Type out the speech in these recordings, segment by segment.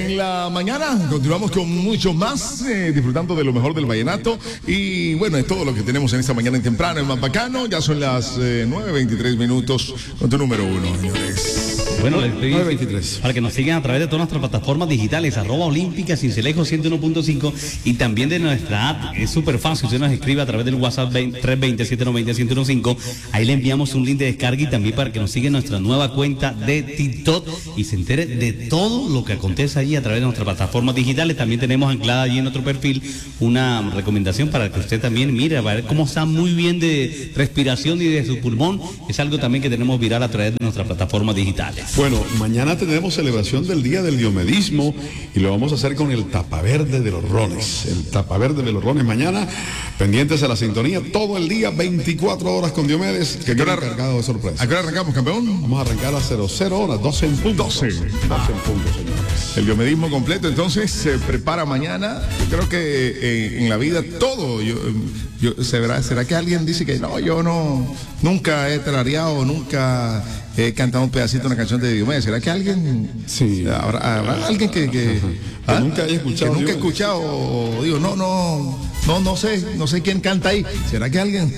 En la mañana continuamos con mucho más, disfrutando de lo mejor del vallenato. Y bueno, es todo lo que tenemos en esta mañana en temprano, el más bacano. Ya son las 9:23 minutos con tu número uno, señores. Bueno, les pido 9:23 para que nos sigan a través de todas nuestras plataformas digitales, @Olímpica Cincelejo 101.5, y también de nuestra app. Es súper fácil, usted nos escribe a través del WhatsApp 320-790-1015. Ahí le enviamos un link de descarga, y también para que nos siga en nuestra nueva cuenta de TikTok y se entere de todo lo que acontece allí a través de nuestras plataformas digitales. También tenemos anclada allí en nuestro perfil una recomendación para que usted también mire, a ver cómo está muy bien de respiración y de su pulmón. Es algo también que tenemos viral a través de nuestras plataformas digitales. Bueno, mañana tenemos celebración del Día del Diomedismo y lo vamos a hacer con el tapaverde de los rones. El tapaverde de los rones mañana, pendientes a la sintonía todo el día, 24 horas con Diomedes, que queda cargado de sorpresa. ¿A qué hora arrancamos, campeón? Vamos a arrancar a 00 horas, 12 en punto. 12 en punto, señores. El diomedismo completo, entonces, se prepara mañana. Yo creo que en la vida todo, ¿será que alguien dice que no, yo nunca he tarareado, nunca he cantado un pedacito de una canción de Diomedes? ¿Será que alguien, sí, habrá alguien que nunca haya escuchado? Que nunca he escuchado, digo, no sé quién canta ahí. ¿Será que alguien?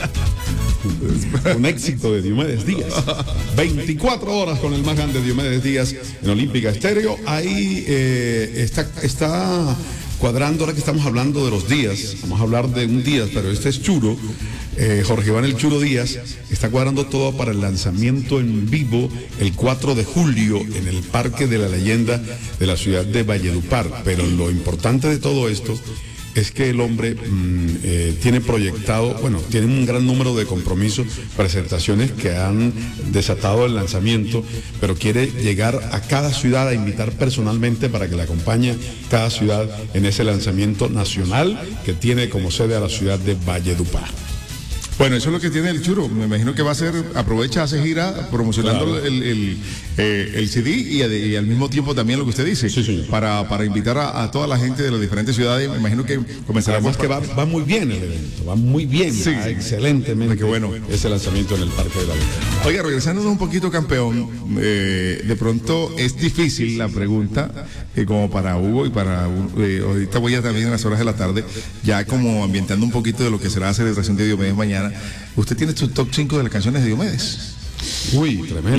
Un éxito de Diomedes Díaz. 24 horas con el más grande Diomedes Díaz en Olímpica Estéreo. Ahí está cuadrando, ahora que estamos hablando de los días. Vamos a hablar de un día, pero este es Churo. Jorge Iván El Churo Díaz está cuadrando todo para el lanzamiento en vivo el 4 de julio en el Parque de la Leyenda de la ciudad de Valledupar. Pero lo importante de todo esto es que el hombre tiene proyectado, tiene un gran número de compromisos, presentaciones que han desatado el lanzamiento, pero quiere llegar a cada ciudad a invitar personalmente para que le acompañe cada ciudad en ese lanzamiento nacional que tiene como sede a la ciudad de Valledupar. Bueno, eso es lo que tiene el Churo. Me imagino que va a ser, hace gira promocionando, claro, el CD y al mismo tiempo también lo que usted dice, sí, para invitar a toda la gente de las diferentes ciudades. Me imagino que comenzará. Además que va muy bien el evento, va muy bien, sí, excelentemente. Qué bueno ese lanzamiento en el Parque de la Leyenda. Oiga, regresándonos un poquito, campeón, de pronto es difícil la pregunta, como para Hugo y para ahorita voy a también en las horas de la tarde, ya como ambientando un poquito de lo que será la celebración de Diomedes mañana. ¿Usted tiene su top 5 de las canciones de Diomedes? Uy, tremendo.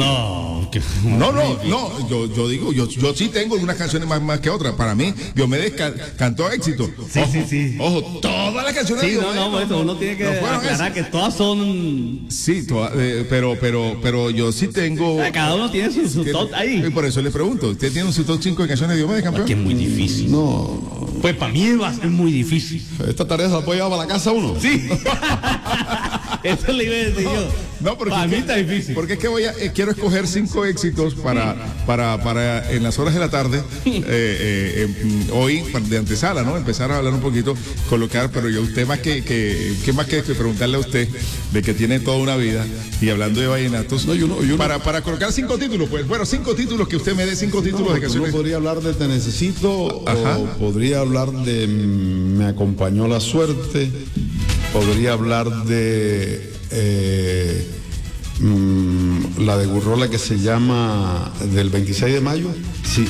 No, yo digo, yo sí tengo algunas canciones más que otras. Para mí, Diomedes cantó éxito. Sí. Ojo, todas las canciones de Diomedes. Uno tiene que aclarar que todas son. Sí, pero yo sí tengo. Cada uno tiene su top ahí. Y por eso le pregunto, ¿usted tiene su top 5 de canciones de Diomedes, campeón? Que es muy difícil. No. Pues para mí va a ser muy difícil. ¿Esta tarea se la puede llevar para la casa uno? Sí. Eso le iba a decir yo. No, porque para mí está difícil. Porque es que quiero escoger 5 éxitos para en las horas de la tarde, hoy de antesala, ¿no? Empezar a hablar un poquito, colocar, pero yo usted más que preguntarle a usted de que tiene toda una vida y hablando de vallenatos, para colocar 5 títulos, pues bueno, 5 títulos que usted me dé 5 títulos de canciones. Uno podría hablar de Te Necesito, ajá, o podría hablar de Me Acompañó la Suerte, podría hablar de la de Gurrola que se llama del 26 de mayo. Sí,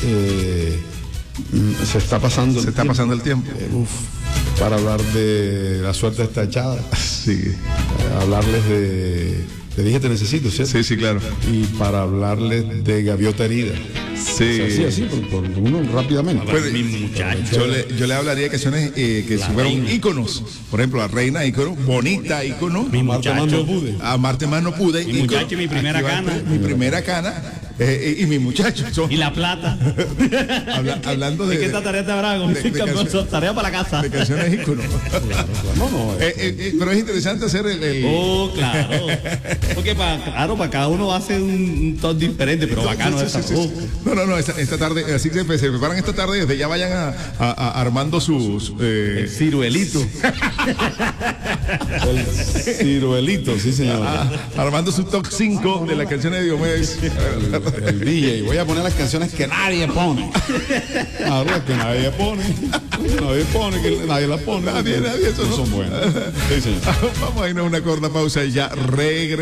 se está pasando el tiempo. Para hablar de La Suerte Está Echada. Sí. Hablarles te dije Te Necesito, ¿cierto? Sí, claro. Y para hablarles de Gaviota Herida. Sí. Así, por uno rápidamente. Pues, yo le hablaría de canciones que fueron íconos. Por ejemplo, La Reina, ícono, Bonita, ícono. Amarte más no pude. Mi muchacho, mi primera cana. Mi primera cana. Y mi muchacho. Y La Plata. Hablando de. ¿De qué tarea te habrá? Tarea para la casa. De canciones ícono. Pero es interesante hacer Oh, claro. Porque para cada uno hace un top diferente, pero bacano es eso. No, esta tarde, así que se preparan esta tarde, desde ya vayan armando sus... El ciruelito. El ciruelito, sí señor. Armando su top 5 de las canciones de Diomedes. El DJ. Voy a poner las canciones que nadie pone. Ahora que nadie pone, que nadie las pone. Nadie, eso no son buenas. Sí, señor. Vamos a irnos a una corta pausa y ya regresamos.